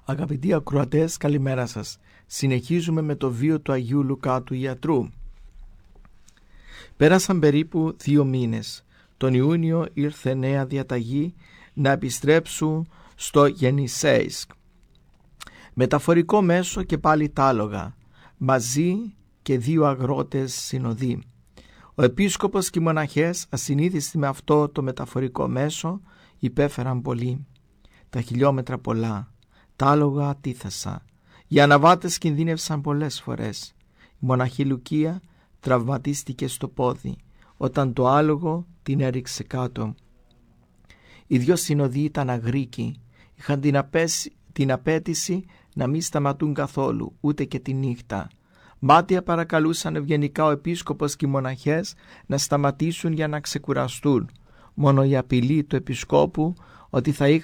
Αγαπητοί ακροατές, καλημέρα σας. Συνεχίζουμε με το βίο του Αγίου Λουκά του Ιατρού. Πέρασαν περίπου 2 μήνες. Τον Ιούνιο ήρθε νέα διαταγή να επιστρέψουν στο Γεννησέισκ. Μεταφορικό μέσο και πάλι τ' άλογα, μαζί και 2 αγρότες συνοδοί. Ο επίσκοπος και οι μοναχές, ασυνήθιστοι με αυτό το μεταφορικό μέσο, υπέφεραν πολύ. Τα χιλιόμετρα πολλά, τα άλογα ατίθασα. Οι αναβάτες κινδύνευσαν πολλές φορές. Η μοναχή Λουκία τραυματίστηκε στο πόδι όταν το άλογο την έριξε κάτω. Οι 2 συνοδοί ήταν αγρίκοι. Είχαν την απέτηση να μην σταματούν καθόλου, ούτε και τη νύχτα. Μάτια παρακαλούσαν ευγενικά ο επίσκοπος και οι μοναχές να σταματήσουν για να ξεκουραστούν. Μόνο η απειλή του επισκόπου ότι θα